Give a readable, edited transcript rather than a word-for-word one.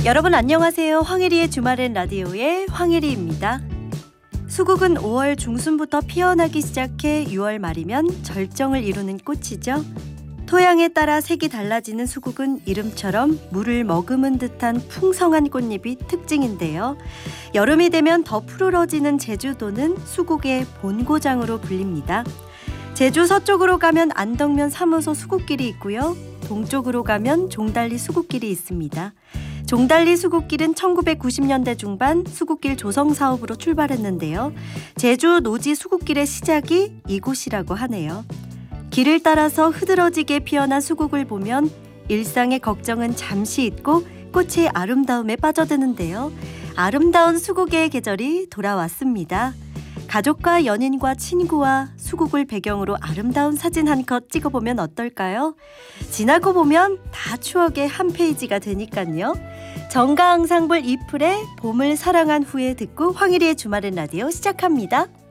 여러분 안녕하세요. 황혜리의 주말엔 라디오의 황혜리입니다. 수국은 5월 중순부터 피어나기 시작해 6월 말이면 절정을 이루는 꽃이죠. 토양에 따라 색이 달라지는 수국은 이름처럼 물을 머금은 듯한 풍성한 꽃잎이 특징인데요. 여름이 되면 더 푸르러지는 제주도는 수국의 본고장으로 불립니다. 제주 서쪽으로 가면 안덕면 사무소 수국길이 있고요. 동쪽으로 가면 종달리 수국길이 있습니다. 종달리 수국길은 1990년대 중반 수국길 조성 사업으로 출발했는데요. 제주 노지 수국길의 시작이 이곳이라고 하네요. 길을 따라서 흐드러지게 피어난 수국을 보면 일상의 걱정은 잠시 잊고 꽃의 아름다움에 빠져드는데요. 아름다운 수국의 계절이 돌아왔습니다. 가족과 연인과 친구와 수국을 배경으로 아름다운 사진 한 컷 찍어보면 어떨까요? 지나고 보면 다 추억의 한 페이지가 되니까요. 정가앙상블 이플의 봄을 사랑한 후에 듣고 황희리의 주말엔 라디오 시작합니다.